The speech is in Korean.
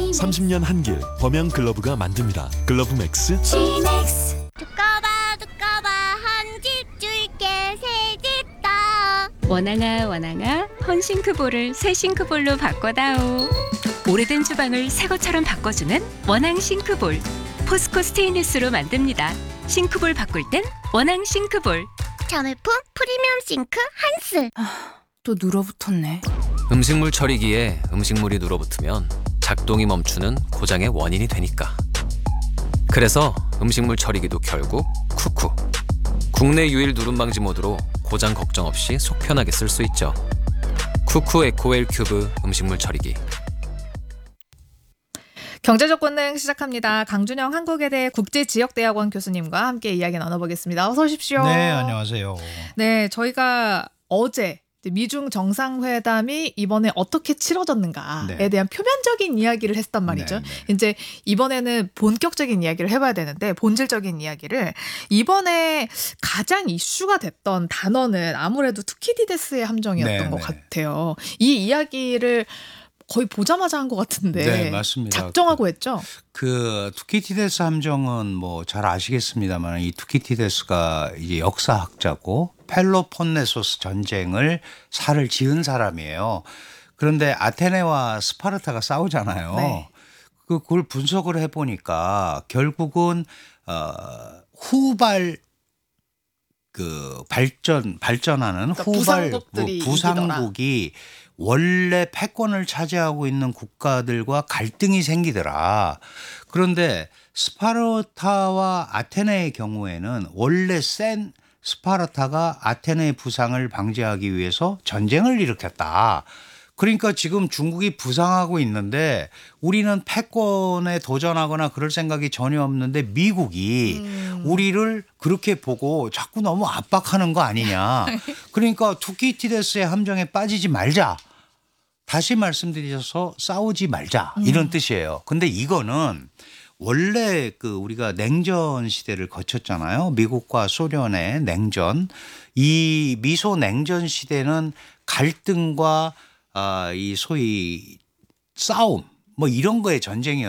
30년 한길 범양 글러브가 만듭니다. 글러브 맥스. 두꺼봐 한 집 줄게 새 집 다. 원앙아 헌싱크볼을 새 싱크볼로 바꿔다오. 오래된 주방을 새 것처럼 바꿔주는 원앙 싱크볼. 포스코 스테인리스로 만듭니다. 싱크볼 바꿀 땐 원앙 싱크볼. 자매품 프리미엄 싱크 한스. 또 눌어붙었네. 음식물 처리기에 음식물이 눌어붙으면 작동이 멈추는 고장의 원인이 되니까. 그래서 음식물 처리기도 결국 쿠쿠. 국내 유일 누름방지 모드로 고장 걱정 없이 속 편하게 쓸 수 있죠. 쿠쿠 에코웰 큐브 음식물 처리기. 경제적권능 시작합니다. 강준영 한국외대 국제지역대학원 교수님과 함께 이야기 나눠보겠습니다. 어서 오십시오. 네, 안녕하세요. 네, 저희가 어제 미중 정상회담이 이번에 어떻게 치러졌는가에 네. 대한 표면적인 이야기를 했단 말이죠. 네, 네. 이제 이번에는 본격적인 이야기를 해봐야 되는데 본질적인 이야기를 이번에 가장 이슈가 됐던 단어는 아무래도 투키디데스의 함정이었던 네, 것 네. 같아요. 이 이야기를 거의 보자마자 한 것 같은데 네, 맞습니다. 작정하고 했죠. 그 투키티데스 함정은 뭐 잘 아시겠습니다만 이 투키티데스가 이제 역사학자고 펠로폰네소스 전쟁을 살을 지은 사람이에요. 그런데 아테네와 스파르타가 싸우잖아요. 네. 그걸 분석을 해보니까 결국은 후발 발전하는 그러니까 후발 부상국들이 부상국이 원래 패권을 차지하고 있는 국가들과 갈등이 생기더라. 그런데 스파르타와 아테네의 경우에는 원래 센 스파르타가 아테네의 부상을 방지하기 위해서 전쟁을 일으켰다. 그러니까 지금 중국이 부상하고 있는데 우리는 패권에 도전하거나 그럴 생각이 전혀 없는데 미국이 우리를 그렇게 보고 자꾸 너무 압박하는 거 아니냐. 그러니까 투키티데스의 함정에 빠지지 말자. 다시 말씀드려서 싸우지 말자 이런 뜻이에요. 근데 이거는 원래 우리가 냉전 시대를 거쳤잖아요. 미국과 소련의 냉전. 이 미소 냉전 시대는 갈등과 이 소위 싸움 뭐 이런 거의 전쟁이었어요.